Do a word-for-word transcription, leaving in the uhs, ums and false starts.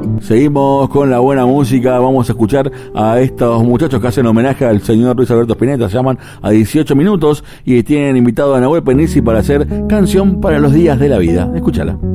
Seguimos con la buena música. Vamos a escuchar a estos muchachos que hacen homenaje al señor Luis Alberto Spinetta. Se llaman A dieciocho Minutos y tienen invitado a Nahuel Penisi para hacer Canción para los Días de la Vida. Escúchala.